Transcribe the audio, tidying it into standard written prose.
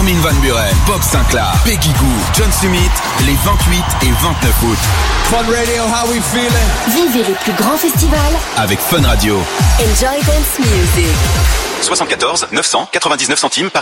Armin van Buuren, Bob Sinclair, Peggy Gou, John Summit, les 28 et 29 août. Fun Radio, how we feeling? Vivez les plus grands festivals avec Fun Radio. Enjoy Dance Music. 74 999 centimes par